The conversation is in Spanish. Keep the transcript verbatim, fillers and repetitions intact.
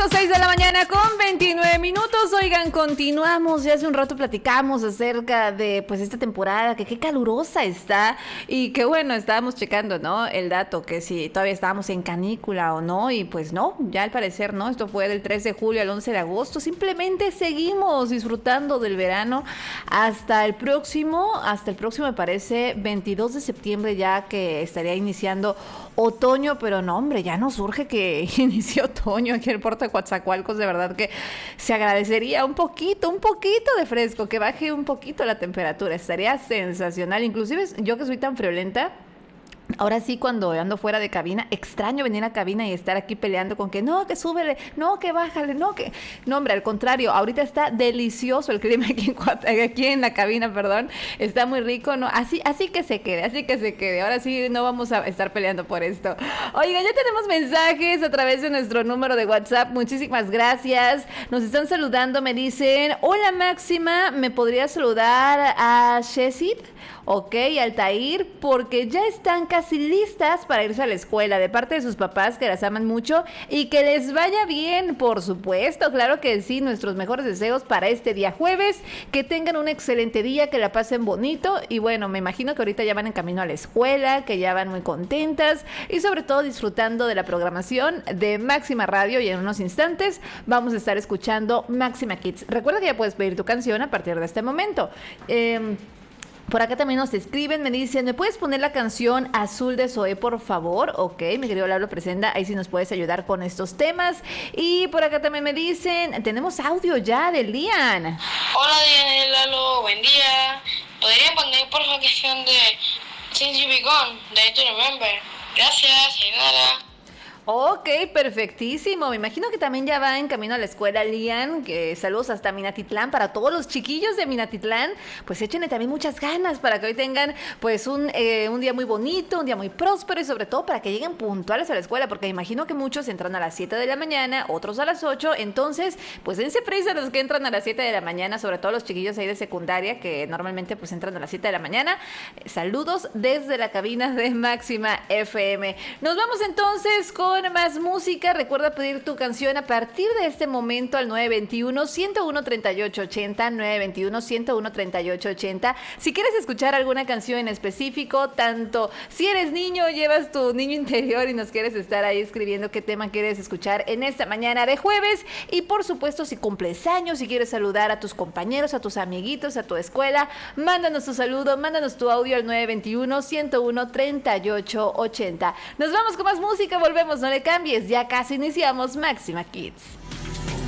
las seis de la mañana con veintinueve minutos. Oigan, continuamos. Ya hace un rato platicamos acerca de pues esta temporada, que qué calurosa está y que bueno, estábamos checando, ¿no? El dato, que si todavía estábamos en canícula o no, y pues no, ya al parecer no. Esto fue del tres de julio al once de agosto. Simplemente seguimos disfrutando del verano hasta el próximo, hasta el próximo me parece veintidós de septiembre, ya que estaría iniciando otoño, pero no, hombre, ya nos urge que inicie otoño aquí en el puerto de Coatzacoalcos. De verdad que se agradecería un poquito, un poquito de fresco, que baje un poquito la temperatura, estaría sensacional. Inclusive yo que soy tan friolenta, ahora sí, cuando ando fuera de cabina, extraño venir a cabina y estar aquí peleando con que no, que súbele, no, que bájale, no, que... No, hombre, al contrario, ahorita está delicioso el clima aquí en, Cuat... aquí en la cabina, perdón, está muy rico, ¿no? Así, así que se quede, así que se quede. Ahora sí no vamos a estar peleando por esto. Oigan, ya tenemos mensajes a través de nuestro número de WhatsApp, muchísimas gracias. Nos están saludando, me dicen, hola Máxima, ¿me podría saludar a Shesid? Ok, Altair, porque ya están casi listas para irse a la escuela, de parte de sus papás, que las aman mucho y que les vaya bien, por supuesto, claro que sí. Nuestros mejores deseos para este día jueves, que tengan un excelente día, que la pasen bonito y bueno, me imagino que ahorita ya van en camino a la escuela, que ya van muy contentas y sobre todo disfrutando de la programación de Máxima Radio, y en unos instantes vamos a estar escuchando Máxima Kids. Recuerda que ya puedes pedir tu canción a partir de este momento. Eh... Por acá también nos escriben, me dicen, ¿me puedes poner la canción Azul de Zoé, por favor? Ok, mi querido Lalo Presenda, ahí sí nos puedes ayudar con estos temas. Y por acá también me dicen, tenemos audio ya de Lian. Hola Diana y Lalo, buen día. ¿Podrían poner por favor la canción de Since You Be Gone, Day to Remember? Gracias, Ainara. Ok, perfectísimo. Me imagino que también ya va en camino a la escuela, Lian. Que saludos hasta Minatitlán. Para todos los chiquillos de Minatitlán, pues échenle también muchas ganas para que hoy tengan pues un, eh, un día muy bonito, un día muy próspero, y sobre todo para que lleguen puntuales a la escuela, porque me imagino que muchos entran a las siete de la mañana, otros a las ocho. Entonces, pues dense prisa los que entran a las siete de la mañana, sobre todo los chiquillos ahí de secundaria, que normalmente pues entran a las siete de la mañana. Saludos desde la cabina de Máxima F M. Nos vamos entonces con más música. Recuerda pedir tu canción a partir de este momento al nueve veintiuno, ciento uno, treinta y ocho ochenta, nueve veintiuno, ciento uno, treinta y ocho ochenta. Si quieres escuchar alguna canción en específico, tanto si eres niño, llevas tu niño interior y nos quieres estar ahí escribiendo qué tema quieres escuchar en esta mañana de jueves, y por supuesto si cumples años, si quieres saludar a tus compañeros, a tus amiguitos, a tu escuela, mándanos tu saludo, mándanos tu audio al nueve veintiuno, ciento uno, treinta y ocho ochenta. Nos vamos con más música, volvemos. No le cambies, ya casi iniciamos Máxima Kids.